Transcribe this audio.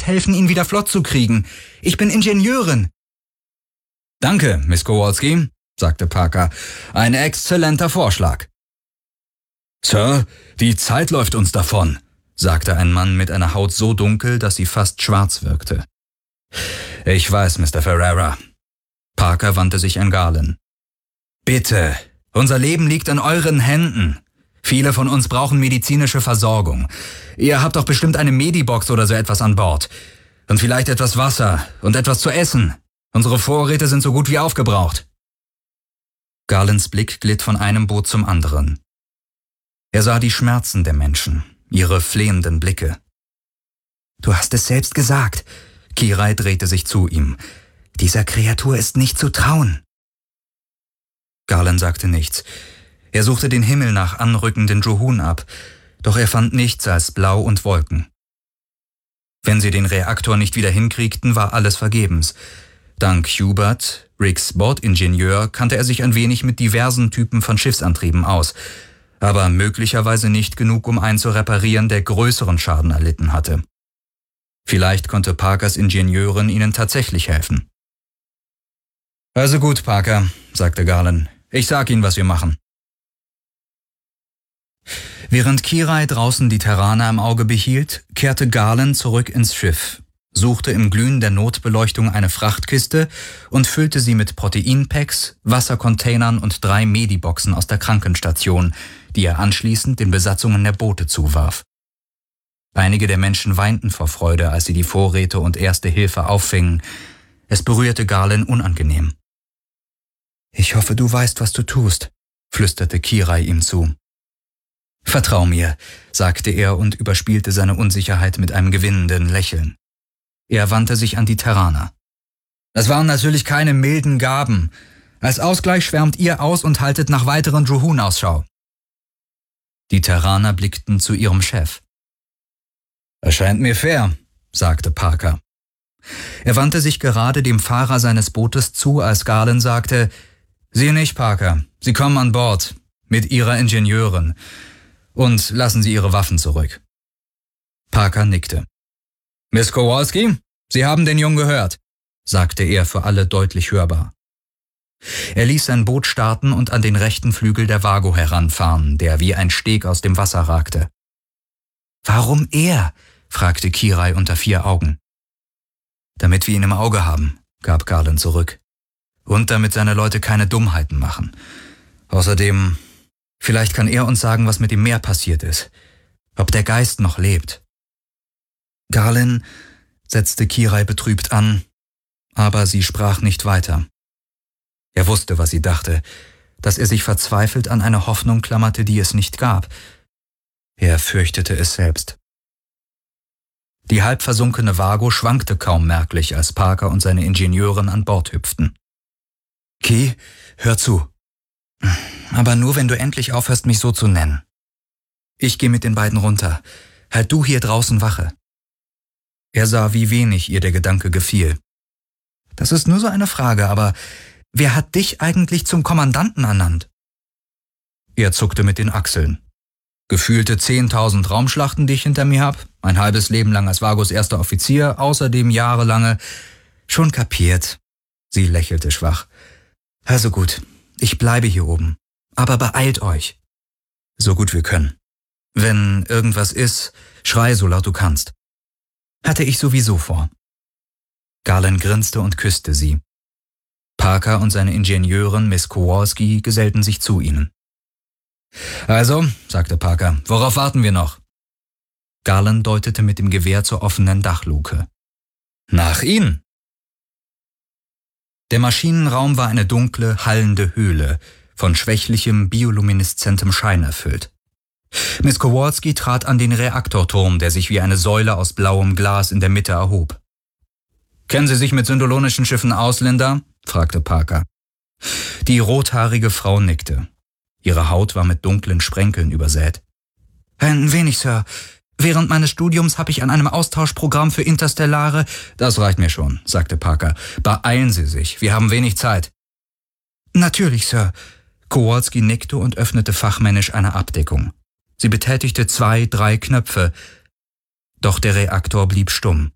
mithelfen, ihn wieder flott zu kriegen. Ich bin Ingenieurin.« »Danke, Miss Kowalski«, sagte Parker. »Ein exzellenter Vorschlag.« »Sir, die Zeit läuft uns davon«, sagte ein Mann mit einer Haut so dunkel, dass sie fast schwarz wirkte. »Ich weiß, Mr. Ferreira.« Parker wandte sich an Garland. »Bitte, unser Leben liegt in euren Händen. Viele von uns brauchen medizinische Versorgung. Ihr habt doch bestimmt eine Medibox oder so etwas an Bord. Und vielleicht etwas Wasser und etwas zu essen. Unsere Vorräte sind so gut wie aufgebraucht.« Garlands Blick glitt von einem Boot zum anderen. Er sah die Schmerzen der Menschen, ihre flehenden Blicke. »Du hast es selbst gesagt.« Kirai drehte sich zu ihm. »Dieser Kreatur ist nicht zu trauen.« Garland sagte nichts. Er suchte den Himmel nach anrückenden Juhun ab, doch er fand nichts als Blau und Wolken. Wenn sie den Reaktor nicht wieder hinkriegten, war alles vergebens. Dank Hubert, Ricks Bordingenieur, kannte er sich ein wenig mit diversen Typen von Schiffsantrieben aus, aber möglicherweise nicht genug, um einen zu reparieren, der größeren Schaden erlitten hatte. Vielleicht konnte Parkers Ingenieurin ihnen tatsächlich helfen. »Also gut, Parker«, sagte Garland. »Ich sag Ihnen, was wir machen.« Während Kirai draußen die Terraner im Auge behielt, kehrte Garland zurück ins Schiff, suchte im Glühen der Notbeleuchtung eine Frachtkiste und füllte sie mit Proteinpacks, Wassercontainern und 3 Mediboxen aus der Krankenstation, die er anschließend den Besatzungen der Boote zuwarf. Einige der Menschen weinten vor Freude, als sie die Vorräte und Erste Hilfe auffingen. Es berührte Garland unangenehm. »Ich hoffe, du weißt, was du tust«, flüsterte Kirai ihm zu. »Vertrau mir«, sagte er und überspielte seine Unsicherheit mit einem gewinnenden Lächeln. Er wandte sich an die Terraner. »Das waren natürlich keine milden Gaben. Als Ausgleich schwärmt ihr aus und haltet nach weiteren Juhun Ausschau.« Die Terraner blickten zu ihrem Chef. »Erscheint mir fair«, sagte Parker. Er wandte sich gerade dem Fahrer seines Bootes zu, als Garland sagte, »Sie nicht, Parker. Sie kommen an Bord. Mit Ihrer Ingenieurin. Und lassen Sie Ihre Waffen zurück.« Parker nickte. »Miss Kowalski, Sie haben den Jungen gehört«, sagte er für alle deutlich hörbar. Er ließ sein Boot starten und an den rechten Flügel der Vago heranfahren, der wie ein Steg aus dem Wasser ragte. »Warum er?« fragte Kirai unter 4 Augen. »Damit wir ihn im Auge haben«, gab Garland zurück. »Und damit seine Leute keine Dummheiten machen. Außerdem, vielleicht kann er uns sagen, was mit dem Meer passiert ist. Ob der Geist noch lebt.« »Garland«, setzte Kirai betrübt an, aber sie sprach nicht weiter. Er wusste, was sie dachte, dass er sich verzweifelt an eine Hoffnung klammerte, die es nicht gab. Er fürchtete es selbst. Die halb versunkene Vago schwankte kaum merklich, als Parker und seine Ingenieurin an Bord hüpften. »Ki, hör zu. Aber nur, wenn du endlich aufhörst, mich so zu nennen. Ich gehe mit den beiden runter. Halt du hier draußen Wache.« Er sah, wie wenig ihr der Gedanke gefiel. »Das ist nur so eine Frage, aber wer hat dich eigentlich zum Kommandanten ernannt?« Er zuckte mit den Achseln. »Gefühlte 10.000 Raumschlachten, die ich hinter mir hab, ein halbes Leben lang als Vagos erster Offizier, außerdem jahrelange...« »Schon kapiert«, sie lächelte schwach. »Also gut, ich bleibe hier oben, aber beeilt euch. So gut wir können. Wenn irgendwas ist, schrei so laut du kannst.« Hatte ich sowieso vor. Garland grinste und küsste sie. Parker und seine Ingenieurin Miss Kowalski gesellten sich zu ihnen. »Also«, sagte Parker, »worauf warten wir noch?« Garland deutete mit dem Gewehr zur offenen Dachluke. »Nach Ihnen!« Der Maschinenraum war eine dunkle, hallende Höhle, von schwächlichem, biolumineszentem Schein erfüllt. Miss Kowalski trat an den Reaktorturm, der sich wie eine Säule aus blauem Glas in der Mitte erhob. »Kennen Sie sich mit syndolonischen Schiffen aus, Linda?« fragte Parker. Die rothaarige Frau nickte. Ihre Haut war mit dunklen Sprenkeln übersät. »Ein wenig, Sir. Während meines Studiums habe ich an einem Austauschprogramm für interstellare...« »Das reicht mir schon«, sagte Parker. »Beeilen Sie sich, wir haben wenig Zeit.« »Natürlich, Sir.« Kowalski nickte und öffnete fachmännisch eine Abdeckung. Sie betätigte 2, 3 Knöpfe. Doch der Reaktor blieb stumm.